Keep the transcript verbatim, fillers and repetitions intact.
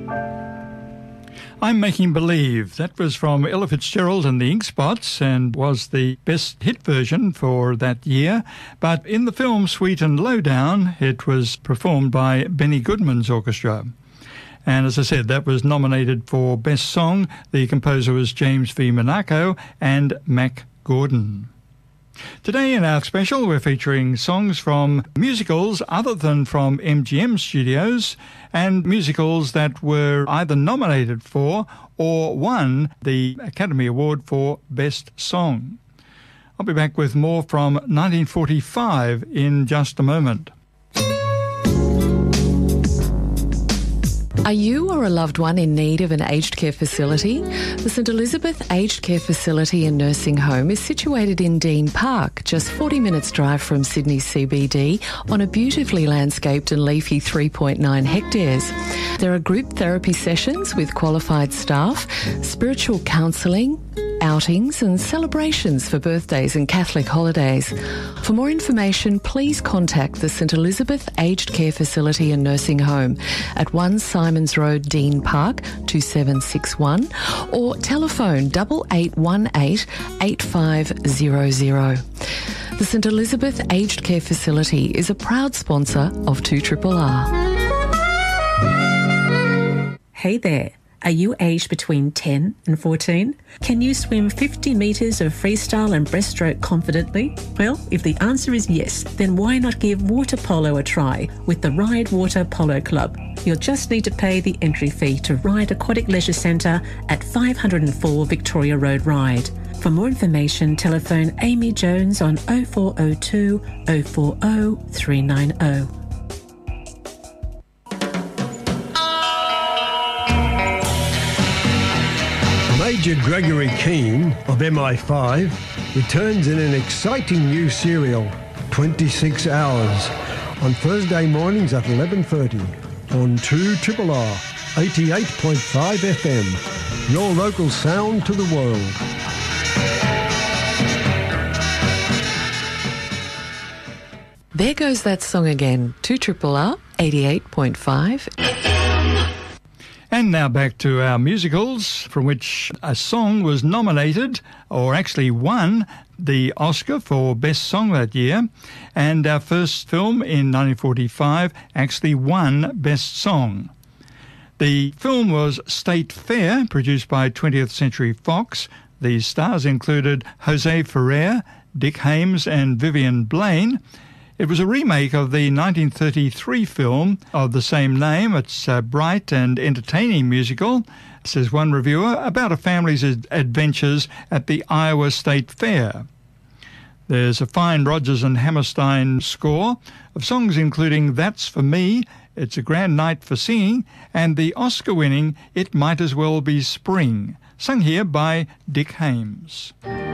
I'm Making Believe. That was from Ella Fitzgerald and the Ink Spots and was the best hit version for that year. But in the film Sweet and Lowdown, it was performed by Benny Goodman's orchestra. And as I said, that was nominated for Best Song. The composer was James V. Monaco and Mac Gordon. Today in our special, we're featuring songs from musicals other than from M G M Studios and musicals that were either nominated for or won the Academy Award for Best Song. I'll be back with more from nineteen forty-five in just a moment. Are you or a loved one in need of an aged care facility? The St Elizabeth Aged Care Facility and Nursing Home is situated in Dean Park, just forty minutes drive from Sydney C B D, on a beautifully landscaped and leafy three point nine hectares. There are group therapy sessions with qualified staff, spiritual counselling, outings and celebrations for birthdays and Catholic holidays. For more information, please contact the St Elizabeth Aged Care Facility and Nursing Home at one Simons Road, Dean Park, two seven six one, or telephone eight eight one eight, eight five zero zero. The St Elizabeth Aged Care Facility is a proud sponsor of two R R R. Hey there. Are you aged between ten and fourteen? Can you swim fifty metres of freestyle and breaststroke confidently? Well, if the answer is yes, then why not give water polo a try with the Ride Water Polo Club? You'll just need to pay the entry fee to Ride Aquatic Leisure Centre at five oh four Victoria Road, Ryde. For more information, telephone Amy Jones on oh four oh two, oh four oh, three nine oh. Major Gregory Keane of M I five returns in an exciting new serial, twenty-six hours, on Thursday mornings at eleven thirty on two R R R, eighty-eight point five F M, your local sound to the world. There goes that song again, two R R R, eighty-eight point five. And now back to our musicals, from which a song was nominated, or actually won, the Oscar for Best Song that year. And our first film in nineteen forty-five actually won Best Song. The film was State Fair, produced by twentieth Century Fox. The stars included Jose Ferrer, Dick Haymes and Vivian Blaine. It was a remake of the nineteen thirty-three film of the same name. It's a bright and entertaining musical, says one reviewer, about a family's adventures at the Iowa State Fair. There's a fine Rodgers and Hammerstein score of songs including That's For Me, It's a Grand Night for Singing, and the Oscar-winning It Might As Well Be Spring, sung here by Dick Haymes.